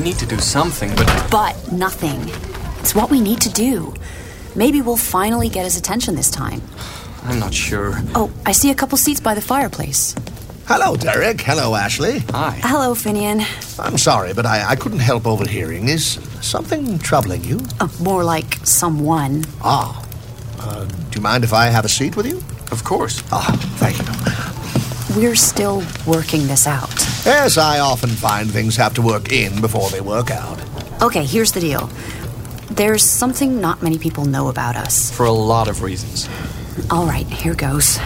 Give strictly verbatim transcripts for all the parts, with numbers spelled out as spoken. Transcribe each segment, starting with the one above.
need to do something, but... But nothing. It's what we need to do. Maybe we'll finally get his attention this time. I'm not sure. Oh, I see a couple seats by the fireplace. Hello, Derek. Hello, Ashley. Hi. Hello, Finian. I'm sorry, but I, I couldn't help overhearing. Is something troubling you? Oh, more like someone. Ah. Uh, do you mind if I have a seat with you? Of course. Ah, thank you. We're still working this out. Yes, I often find things have to work in before they work out. Okay, here's the deal. There's something not many people know about us. For a lot of reasons. All right, here goes.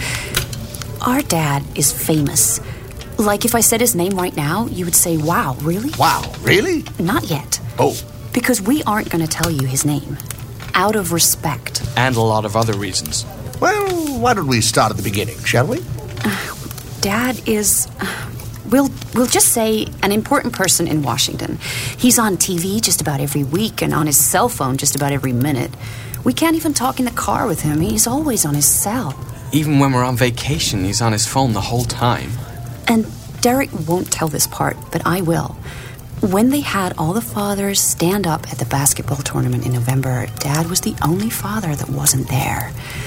Our dad is famous. Like, if I said his name right now, you would say, wow, really? Wow, really? Not yet. Oh. Because we aren't going to tell you his name. Out of respect. And a lot of other reasons. Well, why don't we start at the beginning, shall we? Uh, Dad is... Uh, we'll, we'll just say an important person in Washington. He's on T V just about every week and on his cell phone just about every minute. We can't even talk in the car with him. He's always on his cell. Even when we're on vacation, he's on his phone the whole time. And Derek won't tell this part, but I will. When they had all the fathers stand up at the basketball tournament in November, Dad was the only father that wasn't there.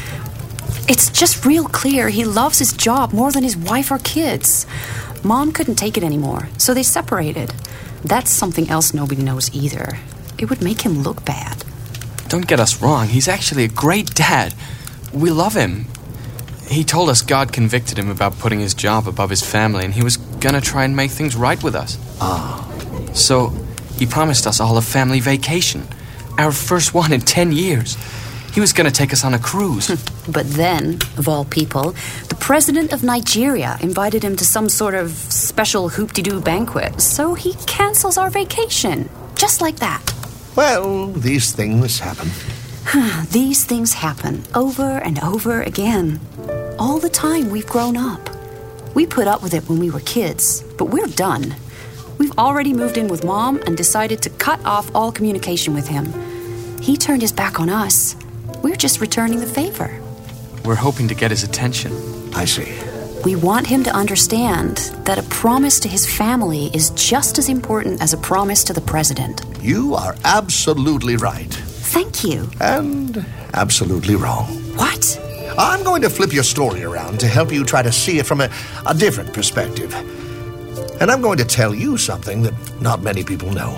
It's just real clear he loves his job more than his wife or kids. Mom couldn't take it anymore, so they separated. That's something else nobody knows either. It would make him look bad. Don't get us wrong, he's actually a great dad. We love him. He told us God convicted him about putting his job above his family, and he was gonna try and make things right with us. Ah. So, he promised us all a family vacation. Our first one in ten years. He was gonna take us on a cruise. But then, of all people, the president of Nigeria invited him to some sort of special hoop-de-doo banquet, so he cancels our vacation. Just like that. Well, these things happen. These things happen over and over again. All the time we've grown up. We put up with it when we were kids, but we're done. We've already moved in with Mom and decided to cut off all communication with him. He turned his back on us. We're just returning the favor. We're hoping to get his attention. I see. We want him to understand that a promise to his family is just as important as a promise to the president. You are absolutely right. Thank you. And absolutely wrong. What? I'm going to flip your story around to help you try to see it from a, a different perspective. And I'm going to tell you something that not many people know.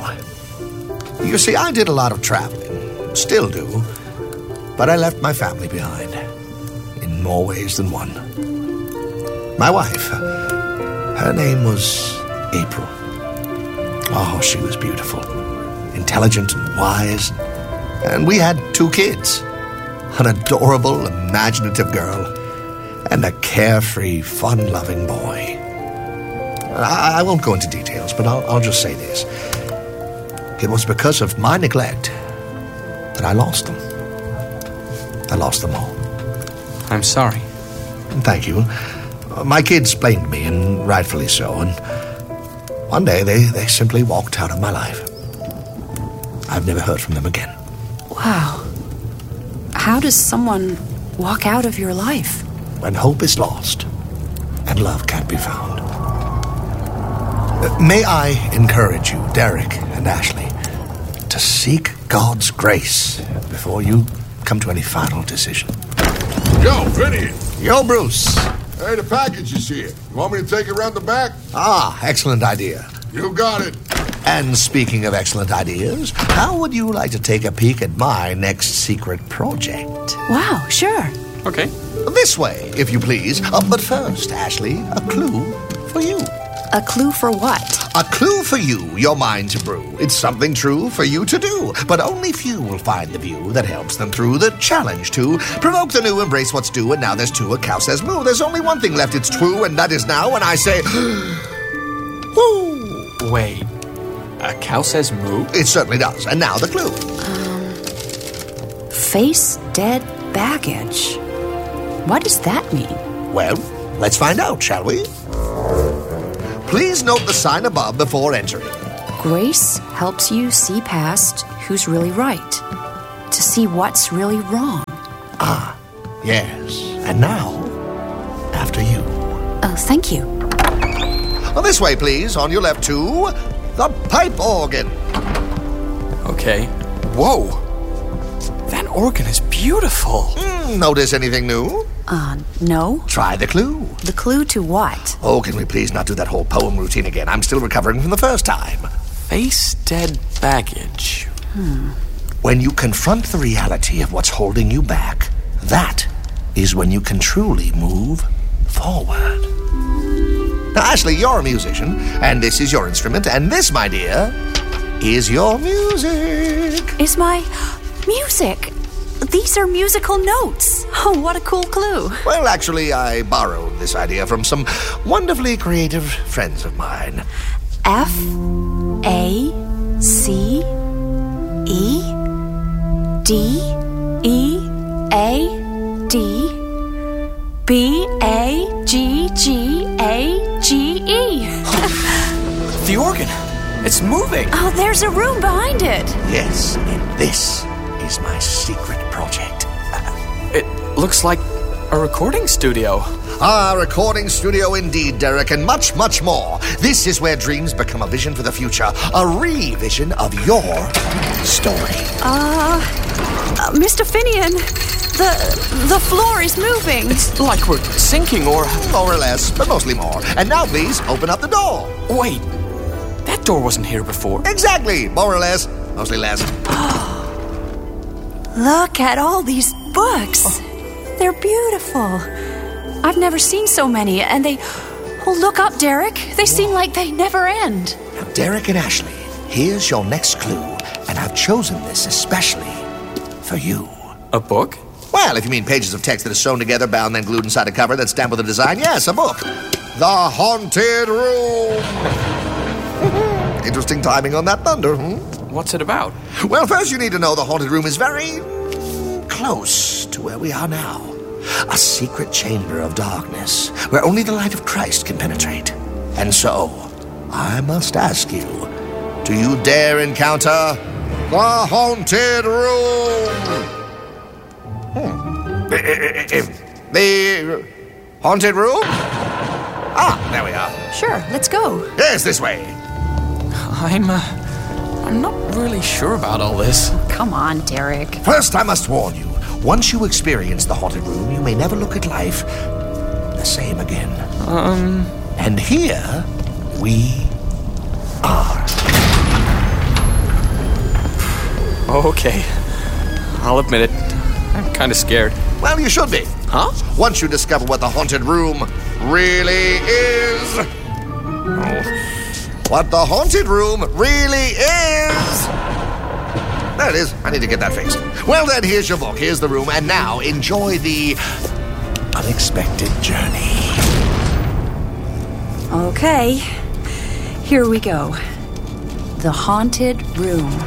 You see, I did a lot of traveling. Still do. But I left my family behind. In more ways than one. My wife, her name was April. Oh, she was beautiful. Intelligent and wise. And we had two kids. An adorable, imaginative girl. And a carefree, fun-loving boy. I, I won't go into details, but I'll, I'll just say this. It was because of my neglect that I lost them. I lost them all. I'm sorry. Thank you. My kids blamed me, and rightfully so, and one day they, they simply walked out of my life. I've never heard from them again. Wow. How does someone walk out of your life? When hope is lost and love can't be found. Uh, may I encourage you, Derek and Ashley, to seek God's grace before you come to any final decision. Yo, Vinny! Yo, Bruce! Hey, the package is here. You want me to take it around the back? Ah, excellent idea. You got it. And speaking of excellent ideas, how would you like to take a peek at my next secret project? Wow, sure. Okay. This way, if you please. Uh, but first, Ashley, a clue for you. A clue for what? A clue for you, your mind to brew. It's something true for you to do, but only few will find the view that helps them through the challenge to provoke the new, embrace what's due, and now there's two, a cow says moo. There's only one thing left, it's true, and that is now when I say, whoo. Wait, a cow says moo? It certainly does, and now the clue. Um, face dead baggage. What does that mean? Well, let's find out, shall we? Please note the sign above before entering. Grace helps you see past who's really right, to see what's really wrong. Ah, yes. And now, after you. Oh, thank you. Well, this way, please. On your left, two. the pipe organ. Okay. Whoa! That organ is beautiful. Mm, notice anything new? Uh, no. Try the clue. The clue to what? Oh, can we please not do that whole poem routine again? I'm still recovering from the first time. Face dead baggage. Hmm. When you confront the reality of what's holding you back, that is when you can truly move forward. Now, Ashley, you're a musician, and this is your instrument, and this, my dear, is your music. Is my music? These are musical notes. Oh, what a cool clue. Well, actually, I borrowed this idea from some wonderfully creative friends of mine. F A C E D E A D B A G G A G E. The organ! It's moving! Oh, there's a room behind it. Yes, and this is my secret project. It looks like a recording studio. Ah, recording studio indeed, Derek, and much, much more. This is where dreams become a vision for the future, a re-vision of your story. Uh, uh Mister Finian, the the floor is moving. It's like we're sinking or... More or less, but mostly more. And now, please, open up the door. Wait, that door wasn't here before. Exactly, more or less, mostly less. Look at all these books. Oh. They're beautiful. I've never seen so many, and they... Oh, look up, Derek. They seem like they never end. Now, Derek and Ashley, here's your next clue, and I've chosen this especially for you. A book? Well, if you mean pages of text that are sewn together, bound, then glued inside a cover that's stamped with a design, yes, a book. The Haunted Room. Interesting timing on that thunder, hmm? What's it about? Well, first you need to know the Haunted Room is very close to where we are now. A secret chamber of darkness where only the light of Christ can penetrate. And so, I must ask you, do you dare encounter the Haunted Room? Hmm. The Haunted Room? Ah, there we are. Sure, let's go. Yes, this way. I'm, uh, I'm not really sure about all this. Come on, Derek. First, I must warn you. Once you experience the Haunted Room, you may never look at life the same again. Um... And here we are. Okay. I'll admit it. I'm kind of scared. Well, you should be. Huh? Once you discover what the Haunted Room really is. Oh. What the Haunted Room really is. There it is. I need to get that fixed. Well, then, here's your book. Here's the room. And now, enjoy the unexpected journey. Okay. Here we go. The Haunted Room.